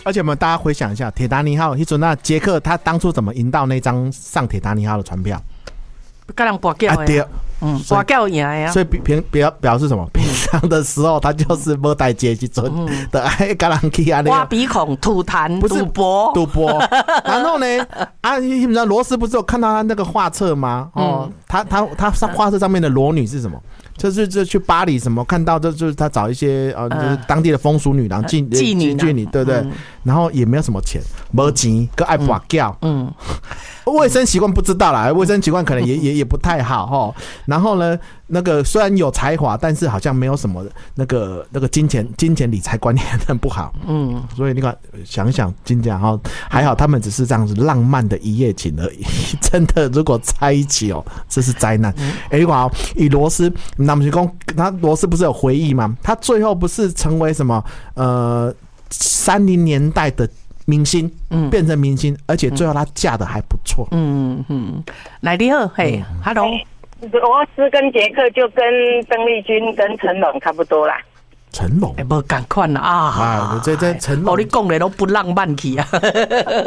而且我们大家回想一下，铁达尼号那阵那杰克他当初怎么赢到那张上铁达尼号的船票？ 跟人拔掉的，拔掉赢呀。 所以表示什么？平常的时候他就是没带节去准的，哎，跟人去啊， 挖鼻孔、吐痰、赌博。 然后呢，你知道罗斯不是有看到他那个画册吗？哦，他画册上面的裸女是什么？就是去巴黎什么看到就是他找一些就是当地的风俗女郎妓女，对不对？然后也没有什么钱，没钱，跟爱拔掉，卫生习惯不知道啦，卫生习惯可能也不太好哈。然后呢，那个虽然有才华，但是好像没有什么那个金钱理财观念很不好。所以你看想一想，金家哈还好，他们只是这样子浪漫的一夜情而已。真的，如果在一起哦，这是灾难。你看哦，以罗斯，那么说他罗斯不是有回忆吗？他最后不是成为什么30年代的明星，变成明星，而且最后她嫁的还不错。 来你好，嘿 ，Hello。 罗斯跟杰克就跟邓丽君跟成龙差不多啦。 成龙， 无同款啦啊！ 这成龙， 你讲的都不浪漫去啊！ 太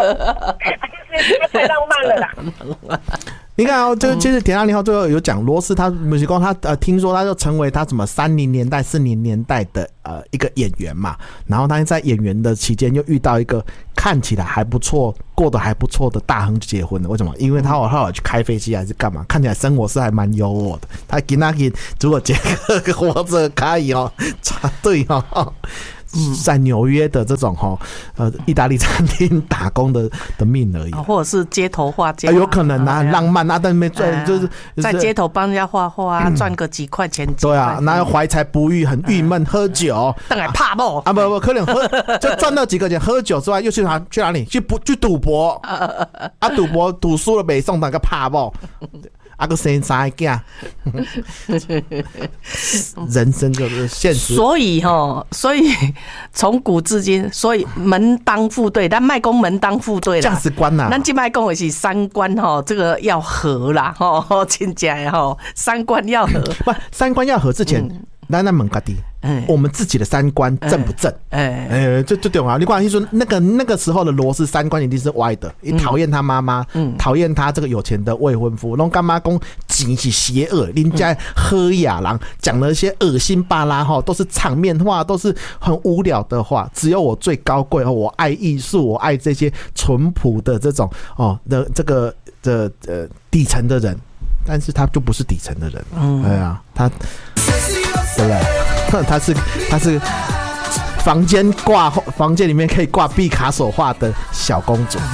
浪漫了啦。 你看哦，其实铁达尼号最后有讲罗斯，他不是说他听说他就成为他什么30年代、40年代的一个演员嘛，然后他在演员的期间又遇到一个看起来还不错、过得还不错的大亨结婚了。为什么？因为他后来去开飞机还是干嘛？看起来生活是还蛮优渥的。他跟那个如果杰克活着可以哦，对哦。在纽约的这种意大利餐厅打工的命而已， 或者是街头画家， 有可能啊，很浪漫啊，但没赚，就是在街头帮人家画画，赚个几块钱。 对啊，那怀才不遇，很郁闷，喝酒， 当然怕不啊不，可能就赚到几个钱，喝酒之外又去哪里？去赌博赌输了没送，那个怕不？个生3个囝，人生就是现实。 所以从古至今，所以门当户对，但卖公门当户对啦， 价值观呐。 咱今卖讲的是三观这个要合啦真正三观要合。 不，三观要合之前。咱问家己，我们自己的三观正不正？这对啊！你看，说那个时候的罗斯三观一定是歪的，讨厌他妈妈，讨厌他这个有钱的未婚夫，弄干妈公极其邪恶，人家喝雅郎讲了一些恶心巴拉都是场面话，都是很无聊的话。只有我最高贵我爱艺术，我爱这些淳朴的这种的这个底层的人，但是他就不是底层的人，对啊，他。对不对？他是房间里面可以挂毕卡索画的小公主。